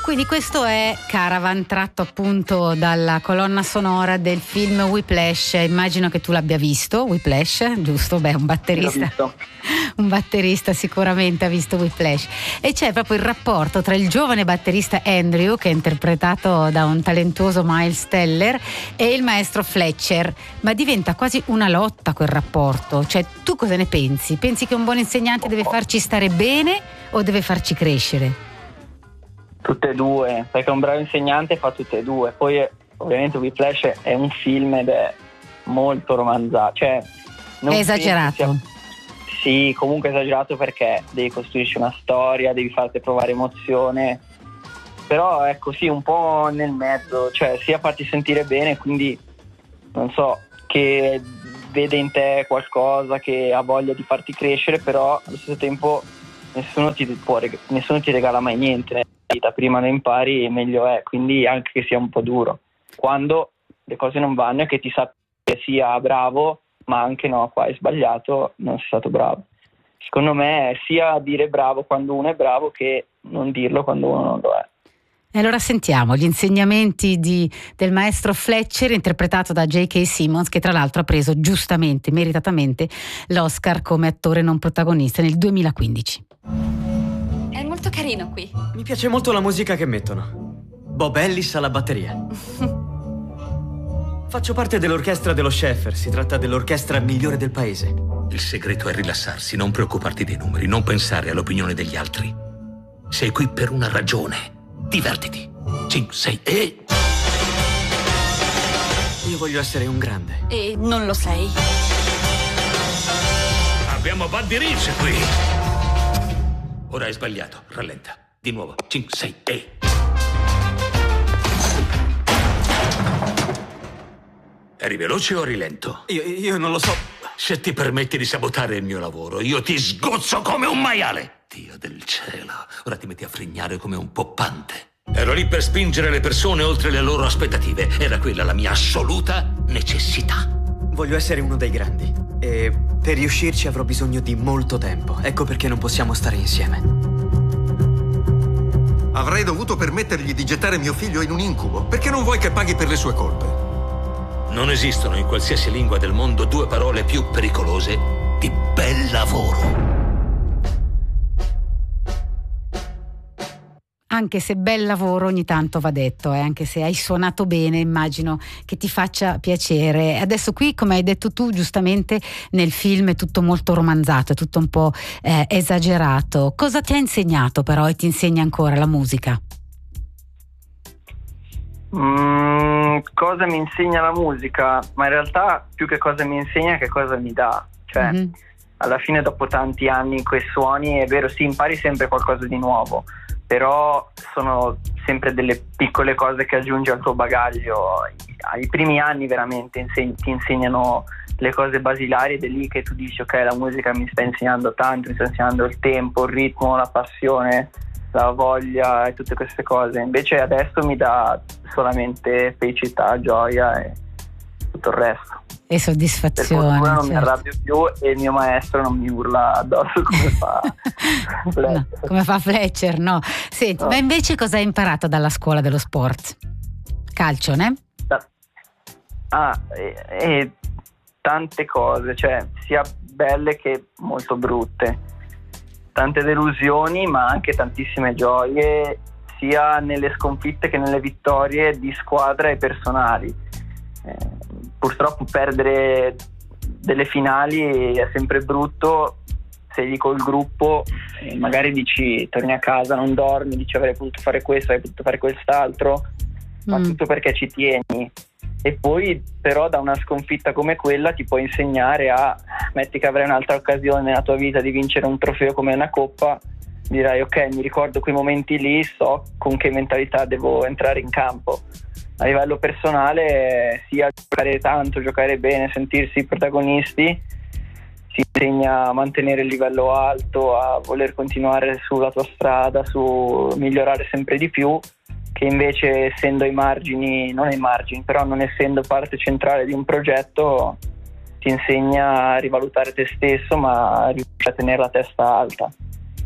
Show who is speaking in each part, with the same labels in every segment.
Speaker 1: Quindi questo è Caravan, tratto appunto dalla colonna sonora del film Whiplash. Immagino che tu l'abbia visto, Whiplash, giusto? Beh, un batterista sicuramente ha visto Whiplash. E c'è proprio il rapporto tra il giovane batterista Andrew, che è interpretato da un talentuoso Miles Teller, e il maestro Fletcher, ma diventa quasi una lotta quel rapporto. Cioè, tu cosa ne pensi? Pensi che un buon insegnante deve farci stare bene o deve farci crescere?
Speaker 2: Tutte e due, perché un bravo insegnante fa tutte e due. Poi ovviamente Whiplash è un film ed è molto romanzato, cioè non
Speaker 1: è esagerato.
Speaker 2: Sì, comunque esagerato, perché devi costruirci una storia, devi farti provare emozione, però è così un po' nel mezzo, cioè sia farti sentire bene, quindi non so, che vede in te qualcosa, che ha voglia di farti crescere, però allo stesso tempo nessuno ti regala mai niente. Prima lo impari meglio è, quindi anche che sia un po' duro quando le cose non vanno, e che ti sappia sia bravo, ma anche no, qua hai sbagliato, non sei stato bravo. Secondo me è sia dire bravo quando uno è bravo che non dirlo quando uno non lo è.
Speaker 1: E allora sentiamo gli insegnamenti del maestro Fletcher, interpretato da J.K. Simmons, che tra l'altro ha preso giustamente, meritatamente, l'Oscar come attore non protagonista nel 2015.
Speaker 3: È molto carino qui.
Speaker 4: Mi piace molto la musica che mettono. Bob Ellis alla batteria. Faccio parte dell'orchestra dello Sheffer. Si tratta dell'orchestra migliore del paese.
Speaker 5: Il segreto è rilassarsi, non preoccuparti dei numeri, non pensare all'opinione degli altri. Sei qui per una ragione. Divertiti. 5, 6 e...
Speaker 4: Io voglio essere un grande.
Speaker 3: E non lo sei.
Speaker 5: Abbiamo Buddy Rich qui. Ora hai sbagliato, rallenta. Di nuovo, 5, 6 e... Eri veloce o eri lento?
Speaker 4: Io non lo so.
Speaker 5: Se ti permetti di sabotare il mio lavoro, io ti sgozzo come un maiale. Dio del cielo, ora ti metti a frignare come un poppante. Ero lì per spingere le persone oltre le loro aspettative. Era quella la mia assoluta necessità.
Speaker 4: Voglio essere uno dei grandi. E per riuscirci avrò bisogno di molto tempo. Ecco perché non possiamo stare insieme.
Speaker 6: Avrei dovuto permettergli di gettare mio figlio in un incubo. Perché non vuoi che paghi per le sue colpe?
Speaker 5: Non esistono in qualsiasi lingua del mondo due parole più pericolose di bel lavoro.
Speaker 1: Anche se bel lavoro ogni tanto va detto, anche se hai suonato bene, immagino che ti faccia piacere. Adesso qui, come hai detto tu giustamente, nel film è tutto molto romanzato, è tutto un po' esagerato. Cosa ti ha insegnato però e ti insegna ancora la musica?
Speaker 2: Cosa mi insegna la musica? Ma in realtà più che cosa mi insegna, che cosa mi dà. Cioè, alla fine, dopo tanti anni in quei suoni, è vero, sì, impari sempre qualcosa di nuovo, però sono sempre delle piccole cose che aggiungi al tuo bagaglio. Ai primi anni veramente ti insegnano le cose basilari, ed è lì che tu dici: ok, la musica mi sta insegnando tanto, mi sta insegnando il tempo, il ritmo, la passione, la voglia e tutte queste cose. Invece adesso mi dà solamente felicità, gioia e tutto il resto.
Speaker 1: E soddisfazione.
Speaker 2: Per fortuna non mi arrabbio più e il mio maestro non mi urla addosso come fa Fletcher.
Speaker 1: No, come fa Fletcher, no. Senti, no. Ma invece cosa hai imparato dalla scuola dello sport? Calcio, ne?
Speaker 2: Tante cose, cioè sia belle che molto brutte. Tante delusioni, ma anche tantissime gioie, sia nelle sconfitte che nelle vittorie di squadra e personali. Purtroppo perdere delle finali è sempre brutto. Sei col gruppo, magari dici, torni a casa, non dormi, dici avrei potuto fare questo, avrei potuto fare quest'altro, ma tutto perché ci tieni. E poi però da una sconfitta come quella ti può insegnare metti che avrai un'altra occasione nella tua vita di vincere un trofeo come una coppa, dirai: ok, mi ricordo quei momenti lì, so con che mentalità devo entrare in campo. A livello personale, sia giocare tanto, giocare bene, sentirsi protagonisti, si insegna a mantenere il livello alto, a voler continuare sulla tua strada, su migliorare sempre di più, che invece essendo però non essendo parte centrale di un progetto, ti insegna a rivalutare te stesso, ma a riuscire a tenere la testa alta.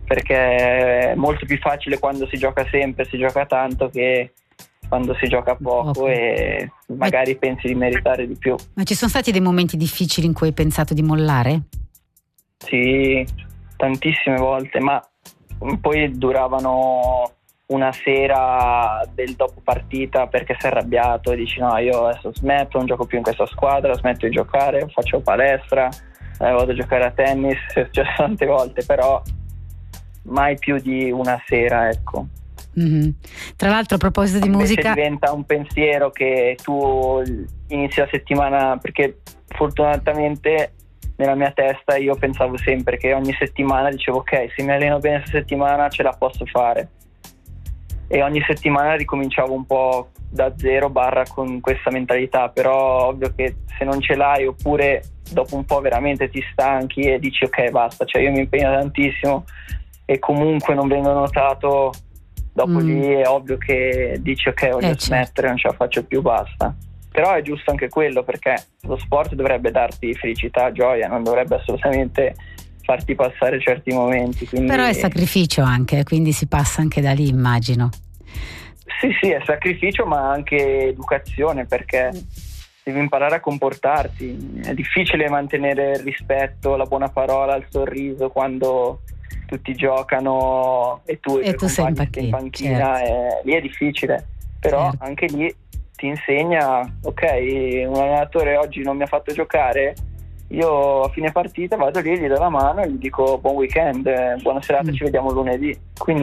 Speaker 2: perché è molto più facile quando si gioca sempre, si gioca tanto, che quando si gioca poco e magari pensi di meritare di più.
Speaker 1: Ma ci sono stati dei momenti difficili in cui hai pensato di mollare?
Speaker 2: Sì, tantissime volte, ma poi duravano una sera del dopo partita perché sei arrabbiato e dici no, io adesso smetto, non gioco più in questa squadra, smetto di giocare, faccio palestra, vado a giocare a tennis, è successo tante volte, però mai più di una sera, ecco.
Speaker 1: Mm-hmm. Tra l'altro, a proposito di
Speaker 2: invece
Speaker 1: musica,
Speaker 2: diventa un pensiero che tu inizi la settimana, perché fortunatamente nella mia testa io pensavo sempre che ogni settimana dicevo ok, se mi alleno bene questa settimana ce la posso fare, e ogni settimana ricominciavo un po' da zero con questa mentalità, però ovvio che se non ce l'hai, oppure dopo un po' veramente ti stanchi e dici ok basta, cioè io mi impegno tantissimo e comunque non vengo notato, dopo lì è ovvio che dici ok, voglio smettere, non ce la faccio più, basta. Però è giusto anche quello, perché lo sport dovrebbe darti felicità, gioia, non dovrebbe assolutamente farti passare certi momenti, quindi...
Speaker 1: Però è sacrificio anche, quindi si passa anche da lì, immagino.
Speaker 2: Sì, è sacrificio, ma anche educazione, perché devi imparare a comportarti. È difficile mantenere il rispetto, la buona parola, il sorriso quando tutti giocano e tu sei in panchina, certo. Lì è difficile, però certo. Anche lì ti insegna, ok, un allenatore oggi non mi ha fatto giocare, io a fine partita vado lì, gli do la mano e gli dico buon weekend, buona serata, ci vediamo lunedì. Quindi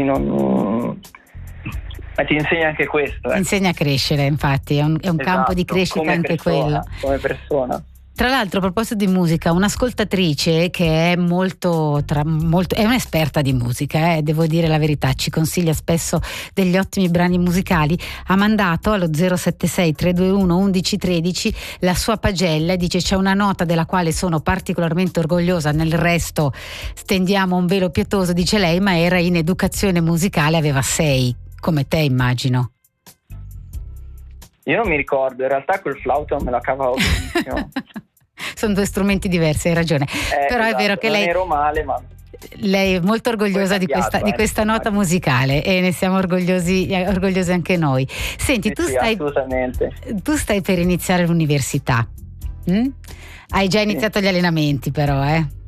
Speaker 2: ma ti insegna anche questo.
Speaker 1: Ti insegna a crescere, infatti, è un
Speaker 2: esatto,
Speaker 1: campo di crescita anche quello.
Speaker 2: Come persona.
Speaker 1: Tra l'altro, a proposito di musica, un'ascoltatrice che è è un'esperta di musica, devo dire la verità, ci consiglia spesso degli ottimi brani musicali, ha mandato allo 076 321 1113 la sua pagella e dice: c'è una nota della quale sono particolarmente orgogliosa, nel resto stendiamo un velo pietoso, dice lei, ma era in educazione musicale, aveva 6, come te immagino.
Speaker 2: Io non mi ricordo, in realtà col flauto non me la cavavo benissimo.
Speaker 1: Sono due strumenti diversi, hai ragione. Però esatto, è vero che
Speaker 2: non ero male, ma
Speaker 1: lei è molto orgogliosa di questa nota musicale e ne siamo orgogliosi anche noi. Senti,
Speaker 2: assolutamente.
Speaker 1: Tu stai per iniziare l'università. Hai già iniziato gli allenamenti, però,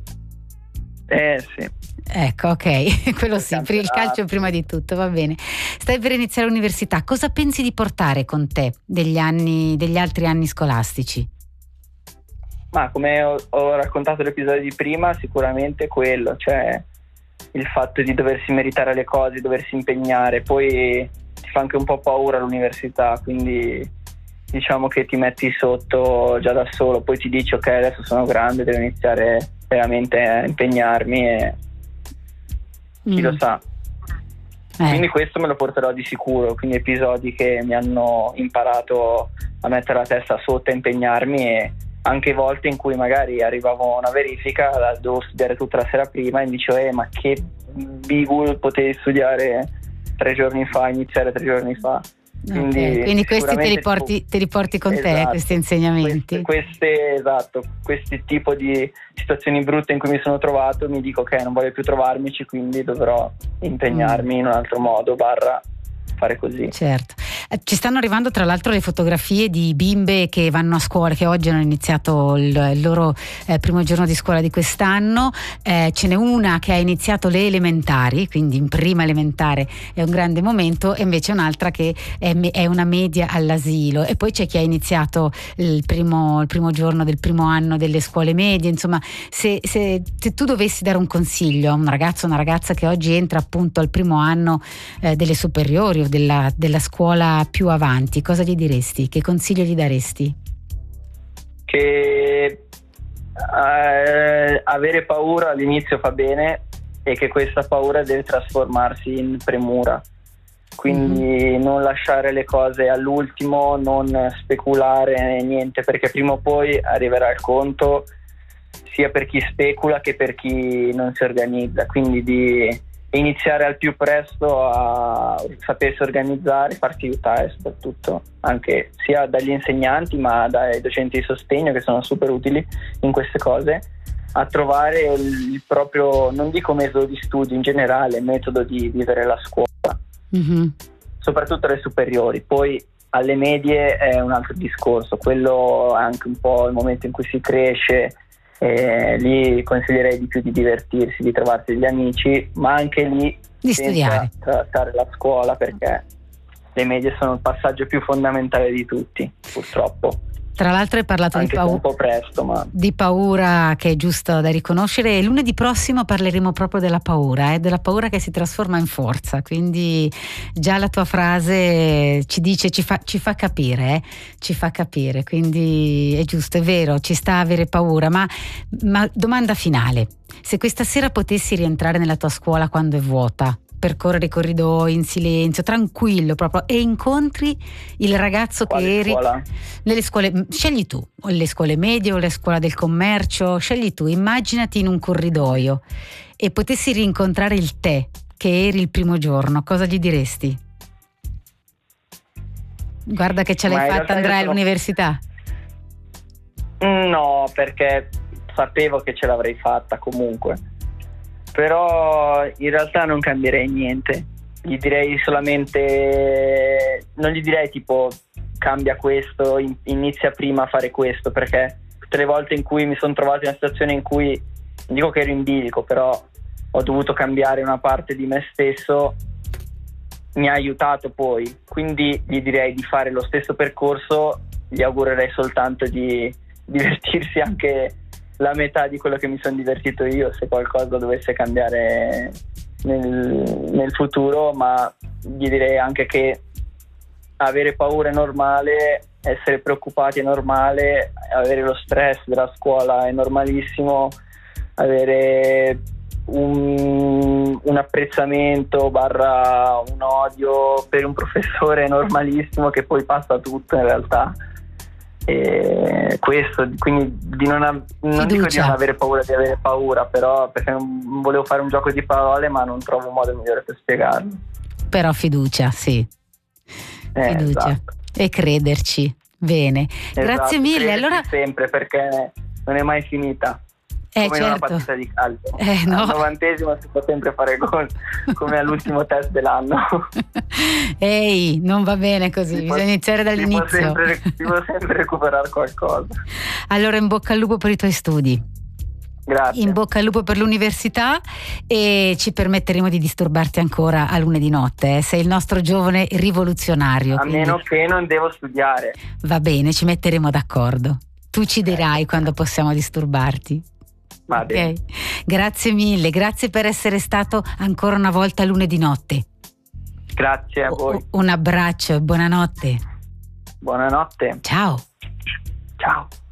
Speaker 2: sì.
Speaker 1: Ecco, ok, quello sì, il calcio prima di tutto, va bene. Stai per iniziare l'università, cosa pensi di portare con te degli altri anni scolastici?
Speaker 2: Ma come ho raccontato l'episodio di prima, sicuramente quello, cioè il fatto di doversi meritare le cose, doversi impegnare, poi ti fa anche un po' paura l'università, quindi diciamo che ti metti sotto già da solo, poi ti dici ok, adesso sono grande, devo iniziare veramente a impegnarmi e chi lo sa. Quindi questo me lo porterò di sicuro, quindi episodi che mi hanno imparato a mettere la testa sotto, a impegnarmi, e anche volte in cui magari arrivavo a una verifica, dovevo studiare tutta la sera prima e mi dicevo ma che bigul, potevi studiare 3 giorni fa, iniziare 3 giorni fa.
Speaker 1: Quindi questi te li porti con te, questi insegnamenti.
Speaker 2: Questi tipo di situazioni brutte in cui mi sono trovato, mi dico ok, non voglio più trovarmici, quindi dovrò impegnarmi in un altro modo / fare così.
Speaker 1: Certo. Ci stanno arrivando tra l'altro le fotografie di bimbe che vanno a scuola, che oggi hanno iniziato il loro primo giorno di scuola di quest'anno. Ce n'è una che ha iniziato le elementari, quindi in prima elementare è un grande momento, e invece un'altra che è una media all'asilo, e poi c'è chi ha iniziato il primo giorno del primo anno delle scuole medie. Insomma, se tu dovessi dare un consiglio a un ragazzo o una ragazza che oggi entra appunto al primo anno delle superiori o della scuola più avanti, cosa gli diresti? Che consiglio gli daresti?
Speaker 2: Che avere paura all'inizio fa bene, e che questa paura deve trasformarsi in premura, quindi non lasciare le cose all'ultimo, non speculare niente, perché prima o poi arriverà il conto, sia per chi specula che per chi non si organizza, quindi di iniziare al più presto a sapersi organizzare, farsi aiutare soprattutto anche sia dagli insegnanti ma dai docenti di sostegno, che sono super utili in queste cose, a trovare il proprio, non dico metodo di studio in generale, metodo di vivere la scuola, soprattutto alle superiori. Poi alle medie è un altro discorso, quello è anche un po' il momento in cui si cresce, lì consiglierei di più di divertirsi, di trovarsi degli amici, ma anche lì
Speaker 1: di studiare,
Speaker 2: trattare la scuola, perché le medie sono il passaggio più fondamentale di tutti, purtroppo.
Speaker 1: Tra l'altro hai parlato
Speaker 2: anche un po' presto, ma
Speaker 1: di paura, che è giusto da riconoscere, e lunedì prossimo parleremo proprio della paura che si trasforma in forza, quindi già la tua frase ci dice, ci fa capire, quindi è giusto, è vero, ci sta a avere paura, ma domanda finale: se questa sera potessi rientrare nella tua scuola quando è vuota, percorrere i corridoi in silenzio, tranquillo proprio, e incontri il ragazzo che eri nelle scuole, scegli tu, o le scuole medie o le scuole del commercio, scegli tu, immaginati in un corridoio e potessi rincontrare il te che eri il primo giorno, cosa gli diresti? Guarda che ce l'hai fatta, andrai all'università?
Speaker 2: No, perché sapevo che ce l'avrei fatta comunque. Però in realtà non cambierei niente, gli direi solamente, non gli direi tipo cambia questo, inizia prima a fare questo, perché tutte le volte in cui mi sono trovato in una situazione in cui, non dico che ero in bilico, però ho dovuto cambiare una parte di me stesso, mi ha aiutato poi, quindi gli direi di fare lo stesso percorso, gli augurerei soltanto di divertirsi anche la metà di quello che mi sono divertito io, se qualcosa dovesse cambiare nel futuro, ma gli direi anche che avere paura è normale, essere preoccupati è normale, avere lo stress della scuola è normalissimo, avere un apprezzamento / un odio per un professore è normalissimo, che poi passa tutto in realtà. Questo, quindi non dico di non avere paura di avere paura, però, perché non volevo fare un gioco di parole, ma non trovo un modo migliore per spiegarlo.
Speaker 1: Però fiducia, sì, fiducia, esatto. E crederci, bene, esatto. Grazie mille. Allora
Speaker 2: sempre, perché non è mai finita. Come
Speaker 1: certo.
Speaker 2: In una partita di calcio,
Speaker 1: no.
Speaker 2: Al 90° si può sempre fare gol, come all'ultimo test dell'anno.
Speaker 1: Ehi, non va bene così, bisogna iniziare dall'inizio.
Speaker 2: Si può sempre recuperare qualcosa.
Speaker 1: Allora, in bocca al lupo per i tuoi studi.
Speaker 2: Grazie.
Speaker 1: In bocca al lupo per l'università, e ci permetteremo di disturbarti ancora a lunedì notte. Sei il nostro giovane rivoluzionario.
Speaker 2: A meno che non devo studiare.
Speaker 1: Va bene, ci metteremo d'accordo. Tu ci dirai quando possiamo disturbarti.
Speaker 2: Va bene.
Speaker 1: Okay. Grazie mille, grazie per essere stato ancora una volta lunedì notte.
Speaker 2: Grazie a voi.
Speaker 1: Un abbraccio e buonanotte.
Speaker 2: Buonanotte.
Speaker 1: Ciao.
Speaker 2: Ciao.